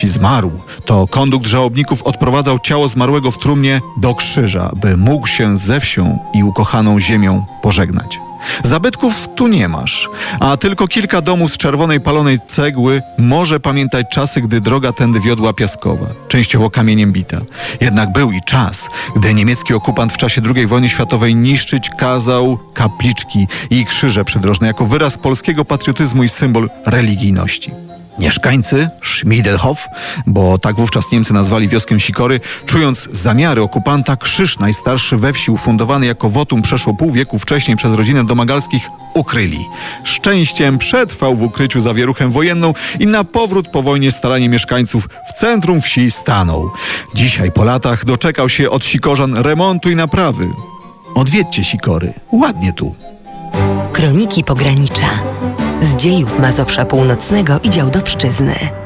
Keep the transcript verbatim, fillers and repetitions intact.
zmarł, to kondukt żałobników odprowadzał ciało zmarłego w trumnie do krzyża, by mógł się ze wsią i ukochaną ziemią pożegnać. Zabytków tu nie masz, a tylko kilka domów z czerwonej palonej cegły może pamiętać czasy, gdy droga tędy wiodła piaskowa, częściowo kamieniem bita. Jednak był i czas, gdy niemiecki okupant w czasie drugiej wojny światowej niszczyć kazał kapliczki i krzyże przydrożne jako wyraz polskiego patriotyzmu i symbol religijności. Mieszkańcy Schmiedelhof, bo tak wówczas Niemcy nazwali wioskę Sikory, czując zamiary okupanta, krzyż najstarszy we wsi, ufundowany jako wotum przeszło pół wieku wcześniej przez rodzinę Domagalskich, ukryli. Szczęściem przetrwał w ukryciu zawieruchę wojenną i na powrót po wojnie staranie mieszkańców w centrum wsi stanął. Dzisiaj po latach doczekał się od Sikorzan remontu i naprawy. Odwiedźcie Sikory, ładnie tu. Kroniki Pogranicza. Z dziejów Mazowsza Północnego i Działdowszczyzny.